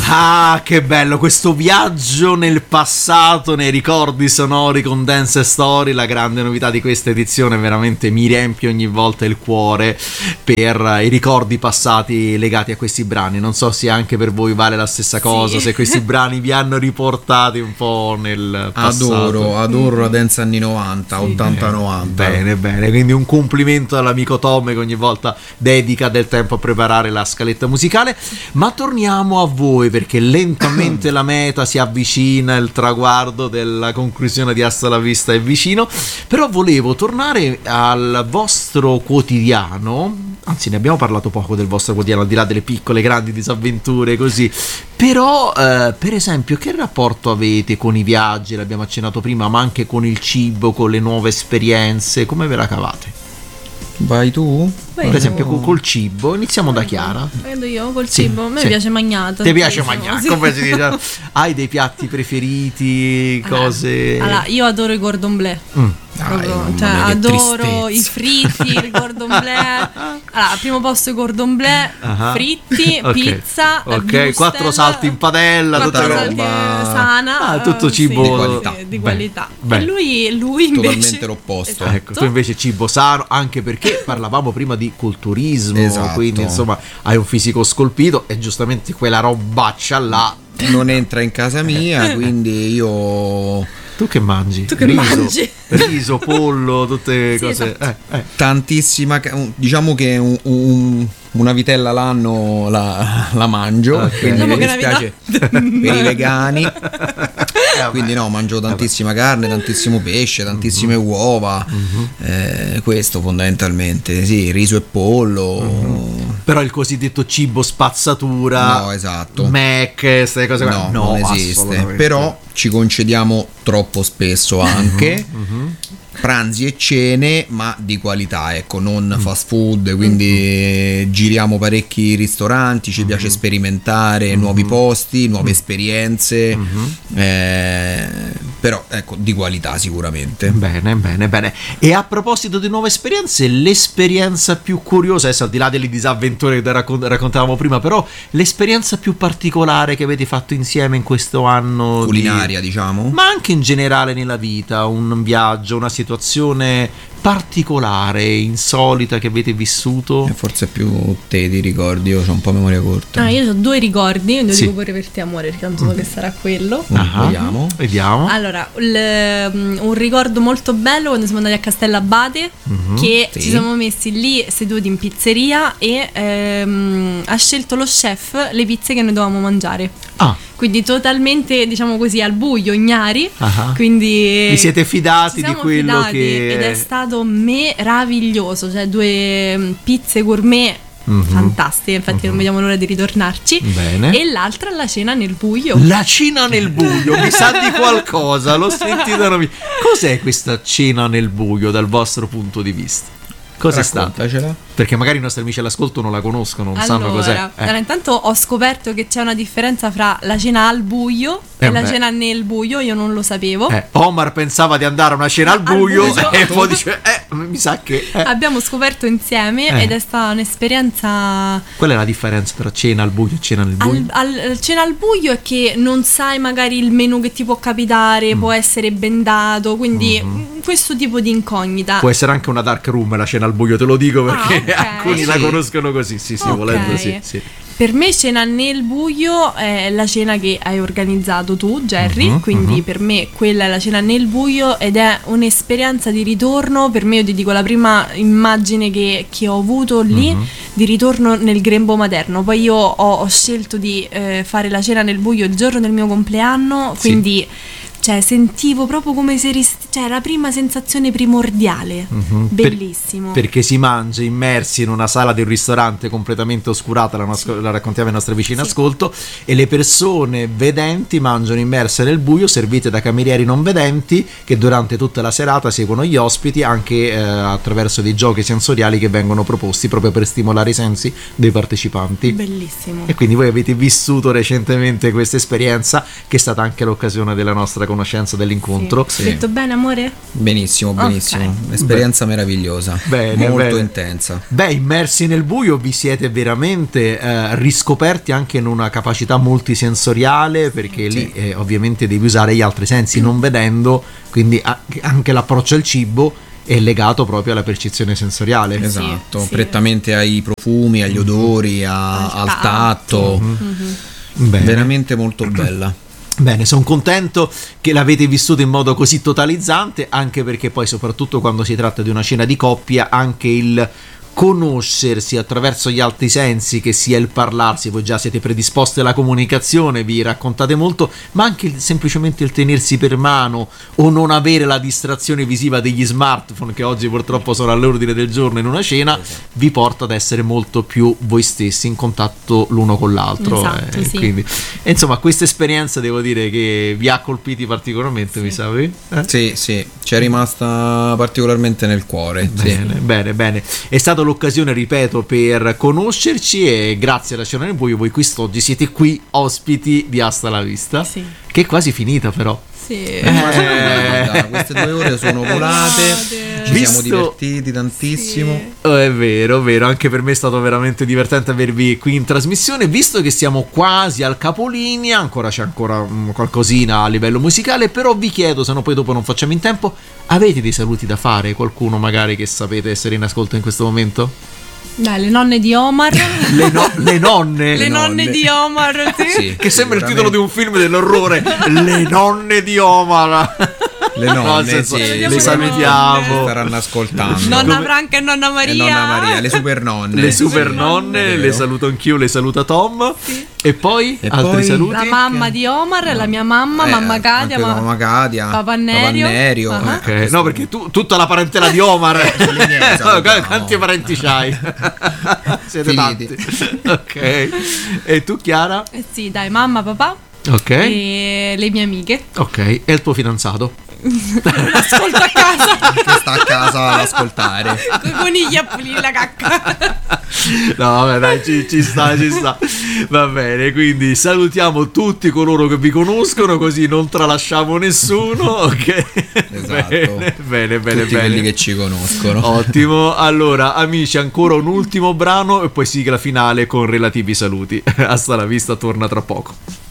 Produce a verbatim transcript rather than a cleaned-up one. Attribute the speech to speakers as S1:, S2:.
S1: Ah, che bello questo viaggio nel passato, nei ricordi sonori con Dance Story. La grande novità di questa edizione veramente mi riempie ogni volta il cuore per i ricordi passati legati a questi brani. Non so se anche per voi vale la stessa cosa,
S2: sì.
S1: Se questi brani vi hanno riportati un po' nel passato.
S3: Adoro, adoro la dance anni novanta,
S2: Sì.
S3: ottanta novanta.
S1: Bene, bene, quindi un complimento all'amico Tom che ogni volta dedica del tempo a preparare la scaletta musicale. Ma torniamo a voi, perché lentamente la meta si avvicina, il traguardo della conclusione di Hasta la Vista è vicino. Però volevo tornare al vostro quotidiano, anzi ne abbiamo parlato poco del vostro quotidiano, al di là delle piccole grandi disavventure così, però eh, per esempio che rapporto avete con i viaggi, l'abbiamo accennato prima, ma anche con il cibo, con le nuove esperienze, come ve la cavate?
S3: Vai tu?
S2: Vai
S1: Per
S2: tu.
S1: esempio col, col cibo, iniziamo da Chiara.
S2: Vedo io col
S1: Sì,
S2: cibo, a me
S1: sì.
S2: piace magnato.
S1: Ti piace
S2: tantissimo,
S1: mangiare,
S2: sì.
S1: come si dice? Hai dei piatti preferiti, cose...
S2: Allora, io adoro i cordon bleu.
S1: Mm.
S2: Proprio,
S3: mamma
S2: cioè,
S3: mia, che
S2: adoro i
S3: tristezza.
S2: fritti, il cordon bleu. Allora, al primo posto i cordon bleu,
S1: Ah.
S2: fritti,
S1: Ok.
S2: pizza,
S1: Ok,
S2: wurstel,
S1: quattro salti in padella,
S2: quattro
S1: tutta
S2: salti
S3: roba-
S2: sana,
S1: Ah, tutto
S2: eh,
S1: cibo
S2: sì,
S3: di qualità.
S2: sì, di
S1: Beh,
S2: qualità.
S1: beh.
S2: E lui, lui invece
S3: Totalmente l'opposto.
S2: Esatto.
S1: Ecco, tu invece cibo sano, anche perché parlavamo prima di culturismo,
S3: Esatto.
S1: quindi insomma hai un fisico scolpito e giustamente quella robaccia là.
S3: Non entra in casa mia, quindi io
S1: Tu che mangi?
S2: Tu che
S1: riso,
S2: mangi?
S1: riso, pollo, tutte
S2: Sì,
S1: cose.
S2: esatto.
S1: Eh, eh.
S3: tantissima, ca- un- diciamo che un- un- una vitella l'anno la, la mangio,
S1: Ok.
S3: quindi
S2: Diciamo
S3: mi
S2: che una
S3: dispiace per i vegani. Quindi no, mangio tantissima carne, tantissimo pesce, tantissime uova, eh, questo fondamentalmente, sì, riso e pollo.
S1: Però il cosiddetto cibo spazzatura,
S3: No, esatto.
S1: Mac, queste cose qua,
S3: No, non esiste.
S1: assolutamente.
S3: Però ci concediamo troppo spesso anche pranzi e cene, ma di qualità, ecco, non fast food, quindi giriamo parecchi ristoranti, ci piace sperimentare nuovi posti, nuove esperienze, eh, però ecco, di qualità sicuramente.
S1: Bene, bene, bene. E a proposito di nuove esperienze, l'esperienza più curiosa, adesso al di là delle disavventure che raccont- raccontavamo prima, però l'esperienza più particolare che avete fatto insieme in questo anno di-
S3: Culinaria, diciamo.
S1: ma anche in generale nella vita, un viaggio, una situazione particolare, insolita che avete vissuto?
S3: E forse più te ti ricordi, io ho un po' memoria corta.
S2: Ah, io ho due ricordi, lo
S1: Sì.
S2: dico pure per te amore, perché tanto so che sarà quello.
S1: Ah,
S3: Vediamo.
S1: Vediamo.
S2: Allora, il- um, un ricordo molto bello quando siamo andati a Castellabate, che
S3: Sì.
S2: ci siamo messi lì seduti in pizzeria e ehm, ha scelto lo chef le pizze che noi dovevamo mangiare.
S1: Ah,
S2: Quindi totalmente, diciamo così, al buio, ignari.
S1: ah.
S2: Quindi
S1: Vi siete fidati
S2: ci
S1: di
S2: siamo
S1: quello
S2: fidati
S1: che...
S2: ed è stato meraviglioso, cioè due mm, pizze gourmet
S1: Mhm.
S2: fantastiche, infatti non vediamo l'ora di ritornarci.
S1: Bene.
S2: E l'altra la cena nel buio.
S1: La cena nel buio, mi sa di qualcosa, l'ho sentita. non mi- Cos'è questa cena nel buio dal vostro punto di vista? Cos'è stata?
S3: Raccontacela.
S1: Perché magari i nostri amici all'ascolto non la conoscono, non sanno cos'è.
S2: Allora,
S1: Eh.
S2: allora, intanto ho scoperto che c'è una differenza fra la cena al buio
S1: Eh,
S2: e la
S1: beh.
S2: cena nel buio, io non lo sapevo.
S1: Eh, Omar pensava di andare a una cena al
S2: Al
S1: buio,
S2: buio.
S1: e poi dice, eh, mi sa che... eh.
S2: Abbiamo scoperto insieme
S1: Eh.
S2: ed è stata un'esperienza.
S1: Qual è la differenza tra cena al buio e cena nel buio?
S2: Al, al- cena al buio è che non sai magari il menù che ti può capitare,
S1: Mm.
S2: può essere bendato, quindi mm, questo tipo di incognita.
S1: Può essere anche una dark room la cena al buio, te lo dico perché
S2: Ah, ok.
S1: alcuni la
S3: Sì.
S1: conoscono così, sì, sì,
S2: Ok.
S1: volendo sì, sì.
S2: Per me cena nel buio è la cena che hai organizzato tu, Jerry,
S1: Mhm,
S2: quindi
S1: mhm.
S2: per me quella è la cena nel buio ed è un'esperienza di ritorno. Per me, io ti dico, la prima immagine che, che ho avuto lì
S1: Mhm.
S2: di ritorno nel grembo materno. Poi io ho, ho scelto di eh, fare la cena nel buio il giorno del mio compleanno,
S1: Sì.
S2: quindi cioè sentivo proprio come se rist- cioè la prima sensazione primordiale.
S1: Mhm. Per-
S2: Bellissimo.
S1: perché si mangia immersi in una sala di un ristorante completamente oscurata, la, nostra- la raccontiamo ai nostri vicini
S2: Sì.
S1: ascolto, e le persone vedenti mangiano immerse nel buio, servite da camerieri non vedenti che durante tutta la serata seguono gli ospiti anche eh, attraverso dei giochi sensoriali che vengono proposti proprio per stimolare i sensi dei partecipanti.
S2: Bellissimo.
S1: E quindi voi avete vissuto recentemente questa esperienza, che è stata anche l'occasione della nostra conversazione conoscenza dell'incontro.
S2: Sì. Detto bene, amore?
S3: Benissimo, benissimo.
S2: Okay.
S3: Esperienza Beh. meravigliosa.
S1: Bene,
S3: molto
S1: bene.
S3: intensa.
S1: Beh, immersi nel buio vi siete veramente eh, riscoperti anche in una capacità multisensoriale, perché
S3: sì.
S1: lì eh, ovviamente devi usare gli altri sensi non vedendo, quindi a- anche l'approccio al cibo è legato proprio alla percezione sensoriale.
S3: Esatto,
S2: sì,
S3: prettamente ai profumi, agli odori, a- al, al tatto.
S1: Mm-hmm. Bene.
S3: Veramente molto bella.
S1: Bene, sono contento che l'avete vissuto in modo così totalizzante, anche perché poi soprattutto quando si tratta di una cena di coppia, anche il conoscersi attraverso gli altri sensi, che sia il parlarsi, voi già siete predisposti alla comunicazione, vi raccontate molto, ma anche il, semplicemente il tenersi per mano o non avere la distrazione visiva degli smartphone, che oggi purtroppo sono all'ordine del giorno in una cena, vi porta ad essere molto più voi stessi in contatto l'uno con l'altro.
S2: Esatto,
S1: eh,
S2: sì.
S1: quindi, e insomma, questa esperienza devo dire che vi ha colpiti particolarmente,
S2: Sì.
S1: mi sa? Eh?
S3: Sì, sì, ci è rimasta particolarmente nel cuore.
S1: Bene,
S3: Sì.
S1: bene, bene. È stata l'occasione, ripeto, per conoscerci, e grazie alla Cena nel Buio voi quest'oggi siete qui ospiti di Hasta la Vista,
S2: Sì.
S1: che è quasi finita però.
S2: Sì.
S1: Eh.
S3: Queste due ore sono volate, ci
S1: Visto-
S3: siamo divertiti tantissimo.
S1: Oh, è vero, è vero, anche per me è stato veramente divertente avervi qui in trasmissione. Visto che siamo quasi al capolinea, ancora c'è ancora mm, qualcosina a livello musicale, però vi chiedo, se no poi dopo non facciamo in tempo, avete dei saluti da fare? Qualcuno magari che sapete essere in ascolto in questo momento?
S2: Dai, le nonne di Omar.
S1: Le, no- le nonne,
S2: Le nonne
S3: nonne.
S2: di Omar, sì.
S3: Sì,
S1: che sembra il
S3: sicuramente.
S1: titolo di un film dell'orrore. Le nonne di Omar.
S3: Le nonne,
S1: No, nel senso,
S3: sì,
S1: le
S2: sicuramente
S1: salutiamo.
S3: staranno ascoltando.
S2: Nonna
S1: Come-
S2: Franca e nonna Maria.
S3: E nonna Maria, le super nonne.
S1: Le super nonne,
S3: Vero.
S1: le saluto anch'io, le saluta Tom. E poi
S3: E
S1: altri
S3: poi-
S1: saluti.
S2: La mamma di Omar, la mia mamma,
S3: Eh,
S2: mamma Katia,
S3: anche
S2: ma-
S3: mamma Katia,
S2: Papà Nerio.
S3: Nerio,
S2: Ah.
S3: eh.
S1: Ok, no, perché tu, tutta la parentela di Omar.
S3: sono le miei, salutiamo.
S1: Quanti parenti c'hai? Siete
S3: Finiti.
S1: tanti. Ok. E tu, Chiara?
S2: Eh sì, dai, mamma, papà
S1: Ok.
S2: e le mie amiche.
S1: Ok. E il tuo fidanzato?
S2: Ascolto a casa.
S3: Che sta a casa ad ascoltare.
S2: Con i conigli a pulire la cacca.
S1: No, vabbè, dai, ci, ci sta, ci sta. Va bene, quindi salutiamo tutti coloro che vi conoscono, così non tralasciamo nessuno, ok?
S3: Esatto.
S1: Bene, bene, bene.
S3: Tutti
S1: bene.
S3: quelli che ci conoscono.
S1: Ottimo, allora amici, ancora un ultimo brano e poi sigla finale con relativi saluti. Hasta la vista, torna tra poco.